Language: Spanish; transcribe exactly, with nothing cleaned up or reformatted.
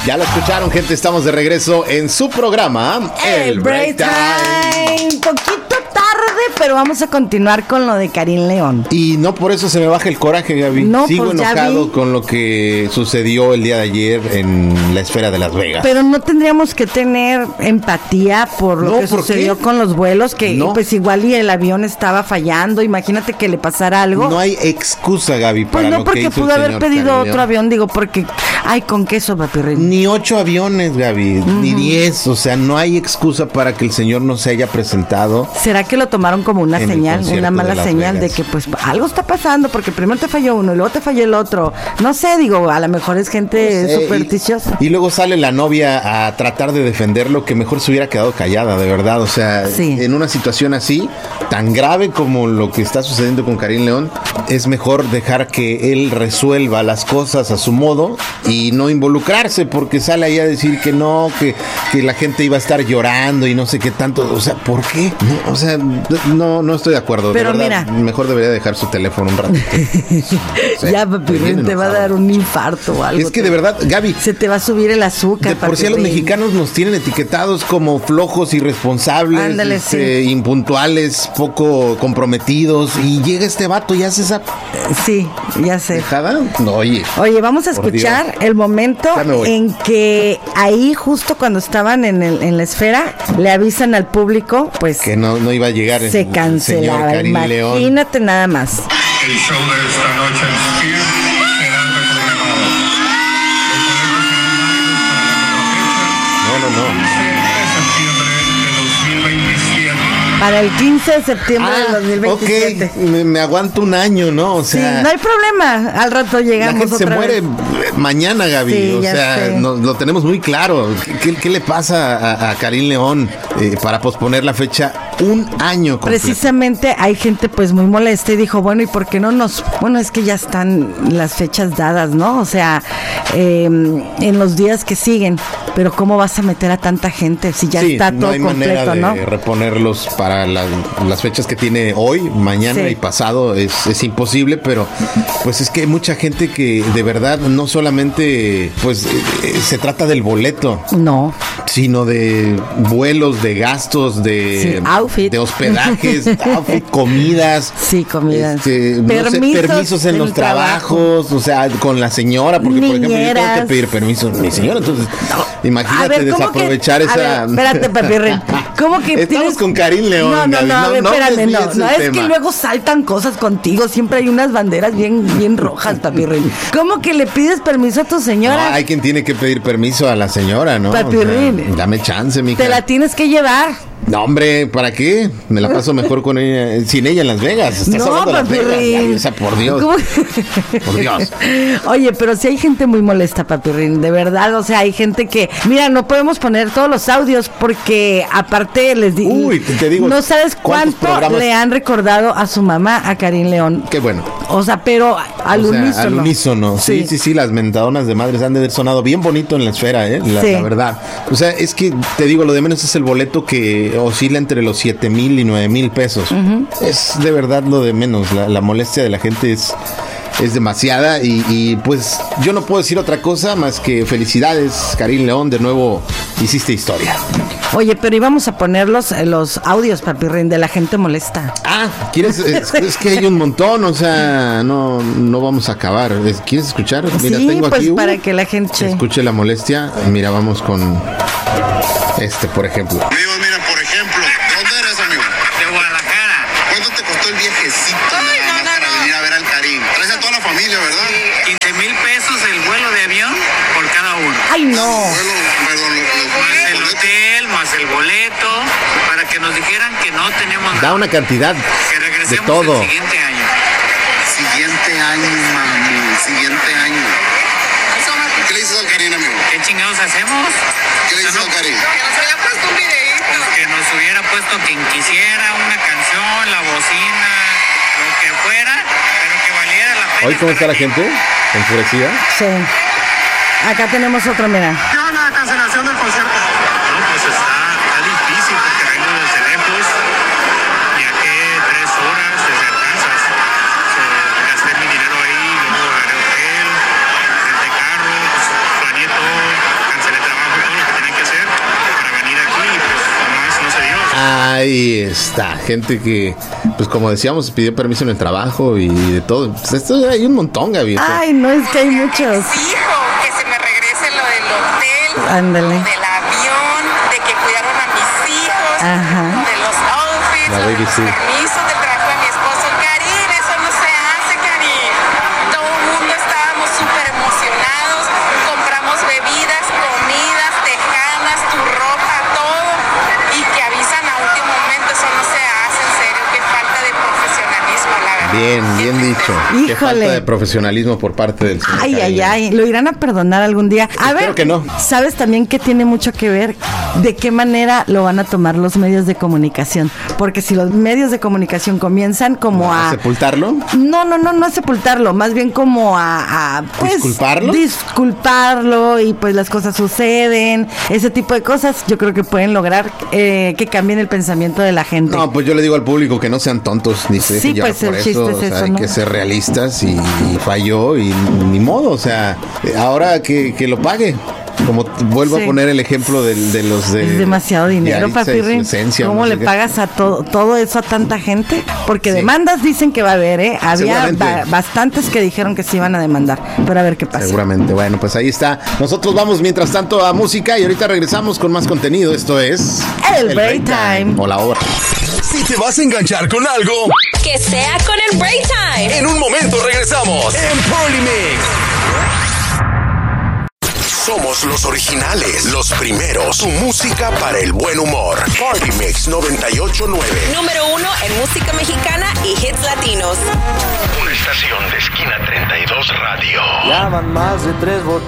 Ya lo escucharon, gente, estamos de regreso en su programa El Break Time. Poquito tarde, pero vamos a continuar con lo de Karim León. Y no por eso se me baja el coraje, Gaby. No, Sigo pues, enojado con lo que sucedió el día de ayer en la esfera de Las Vegas. Pero no tendríamos que tener empatía por lo No, que ¿por sucedió qué? con los vuelos, que No. pues igual y el avión estaba fallando. Imagínate que le pasara algo. No hay excusa, Gaby, para pues no, lo que porque hizo pudo el haber señor pedido Karim otro León. avión, digo, porque ay, con queso, papirrín. Ni ocho aviones, Gaby, uh-huh. ni diez. O sea, no hay excusa para que el señor no se haya presentado. ¿Será que lo tomaron como una señal, una mala de señal Vegas. De que pues algo está pasando porque primero te falló uno y luego te falló el otro? No sé, digo, a lo mejor es gente no sé, supersticiosa. Y, y luego sale la novia a tratar de defenderlo, que mejor se hubiera quedado callada, de verdad. O sea, sí. en una situación así, tan grave como lo que está sucediendo con Karim León, es mejor dejar que él resuelva las cosas a su modo y no involucrarse, porque sale ahí a decir que no, que, que la gente iba a estar llorando y no sé qué tanto. O sea, ¿por qué? No, o sea, no, no estoy de acuerdo. Pero de verdad, mira, mejor debería dejar su teléfono un ratito. O sea, ya, papi, te enojado. Va a dar un infarto o algo. Es que de verdad, Gaby, se te va a subir el azúcar. De por sí a los mexicanos nos tienen etiquetados como flojos, irresponsables, Ándale, este, sí. impuntuales, poco comprometidos, y llega este vato y hace esa... Sí, ya sé. ¿Dejada? No, oye. Oye, vamos a escuchar el momento en que ahí, justo cuando estaban en, el, en la esfera, le avisan al público, pues... Que no, no iba a llegar se el, cancelaba. el señor Karim León. Imagínate nada más. El show de esta noche en Spear será reprogramado. No, no, no. Para el quince de septiembre ah, del dos mil veintisiete. Ok, me, me aguanto un año, ¿no? O sea, sí, no hay problema. Al rato llegamos. La gente otra se muere vez. mañana, Gaby. Sí, o sea, no, lo tenemos muy claro. ¿Qué, qué le pasa a, a Karim León eh, para posponer la fecha un año completo? Precisamente hay gente pues muy molesta y dijo, bueno, ¿y por qué no nos...? Bueno, es que ya están las fechas dadas, ¿no? O sea, eh, en los días que siguen. Pero ¿cómo vas a meter a tanta gente si ya sí, está todo no hay completo, manera de ¿no? reponerlos para la, las fechas que tiene hoy, mañana sí. y pasado. Es, es imposible, pero pues es que hay mucha gente que de verdad no solamente pues eh, se trata del boleto. No. Sino de vuelos, de gastos, de, sí, outfit. de hospedajes, outfit, comidas. Sí, comidas. Este, permisos, no sé, permisos en, en los trabajos, trabajo. O sea, con la señora, porque Niñeras. por ejemplo yo tengo que pedir permiso a mi señora, entonces no. imagínate ver, desaprovechar que, esa... A ver, espérate, papirren. ¿Cómo que Estamos tienes... con Karim León, No, no, Gaby. no, a ver, no, espérame, no, no, no es tema. que luego saltan cosas contigo, siempre hay unas banderas bien, bien rojas, papirren. ¿Cómo que le pides permiso a tu señora? No, hay quien tiene que pedir permiso a la señora, ¿no? Papirren. O sea, dame chance, mija. Te la tienes que llevar. No, hombre, ¿para qué? Me la paso mejor con ella, sin ella en Las Vegas. Estás no, hablando de Las papirrín. Vegas, o sea, por Dios. ¿Cómo? Por Dios. Oye, pero sí hay gente muy molesta, papirrín, de verdad. O sea, hay gente que, mira, no podemos poner todos los audios porque aparte les digo, Uy, te, te digo, no sabes cuánto programas? le han recordado a su mamá, a Karim León. Qué bueno. O sea, pero al o sea, unísono. Al unísono, sí, sí, sí, sí, las mentadonas de madres han de haber sonado bien bonito en la esfera, ¿eh? La, sí. la verdad. O sea, es que te digo, lo de menos es el boleto que oscila entre los siete mil y nueve mil pesos. Uh-huh. Es de verdad lo de menos. La, la molestia de la gente es, es demasiada y, y pues yo no puedo decir otra cosa más que felicidades, Karim León, de nuevo hiciste historia. Oye, pero íbamos a poner los, los audios, papirrín, de la gente molesta. Ah, ¿quieres? Es, es que hay un montón, o sea, no, no vamos a acabar. ¿Quieres escuchar? Mira, sí, tengo pues aquí, uh, para que la gente escuche la molestia. Mira, vamos con este, por ejemplo. Amigo, mira, por ejemplo, ¿dónde eres, amigo? De Guadalajara. ¿Cuánto te costó el viajecito Ay, nada no, más no, para no. venir a ver al Karim? Traes a toda la familia, ¿verdad? quince mil pesos el vuelo de avión por cada uno. ¡Ay, no! Bueno, perdón, lo- lo- Más el boleto. hotel, más el boleto, para que nos dijeran que no tenemos Da nada. una cantidad Que de regresemos todo. el siguiente año. Siguiente año, mami, siguiente año. ¿Qué le dices al Karim, amigo? ¿Qué chingados hacemos? ¿Qué le dices al Karim? Pues que nos hubiera puesto quien quisiera, una canción, la bocina, lo que fuera, pero que valiera la pena. Hoy, ¿cómo está estar la aquí. gente? ¿Enfurecida? Sí. Acá tenemos otro, mira. ¿Qué onda la cancelación del concierto? No, pues está, está difícil porque vengo desde lejos, viajé tres horas desde Arkansas, so, gasté mi dinero ahí, luego agarré hotel, renté carro, pues planeé todo, Ahí está, gente que, pues como decíamos, pidió permiso en el trabajo y de todo. Pues esto hay un montón, Gaby. Ay, no, es que hay muchos. Exijo que se me regrese lo del hotel, ándale, del avión, de que cuidaron a mis hijos, ajá, de los outfits, la de baby, los sí. permisos del trabajo de mi esposo. Karin, eso no se hace, Karin. Todo el mundo estábamos súper emocionados, compramos bebidas, comidas, tejanas, tu ropa, todo, y que avisan a último momento, eso no se hace, en serio, qué falta de profesionalismo, la verdad. Bien, bien dicho. Híjole. Qué falta de profesionalismo por parte del señor Ay, Karim. ay, ay, lo irán a perdonar algún día. A Espero ver, que no. ¿sabes también que tiene mucho que ver de qué manera lo van a tomar los medios de comunicación? Porque si los medios de comunicación comienzan como ¿A a... sepultarlo? No, no, no, no a sepultarlo, más bien como a... a pues, ¿Disculparlo? Disculparlo y pues las cosas suceden, ese tipo de cosas, yo creo que pueden lograr eh, que cambien el pensamiento de la gente. No, pues yo le digo al público que no sean tontos ni se dejen Sí, llevar pues, por el eso. chiste es O sea, eso, hay ¿no? que ser realistas y, y falló y ni modo. O sea, ahora que, que lo pague. Como t- vuelvo Sí. a poner el ejemplo del- de, los de... Es demasiado dinero, Yaritza y su papirri. esencia, ¿Cómo no sé le qué. pagas a todo todo eso a tanta gente? Porque Sí. demandas dicen que va a haber, ¿eh? Había Seguramente. ba- bastantes que dijeron que se iban a demandar. Pero a ver qué pasa. Seguramente. Bueno, pues ahí está. Nosotros vamos mientras tanto a música y ahorita regresamos con más contenido. Esto es... El Break Time. O la hora. Si te vas a enganchar con algo, Que sea con el Break Time. en un momento regresamos en Polymix. Somos los originales, los primeros. Tu música para el buen humor. Polymix noventa y ocho punto nueve. Número uno en música mexicana y hits latinos. Una estación de Esquina treinta y dos Radio. Ya van más de tres botellas.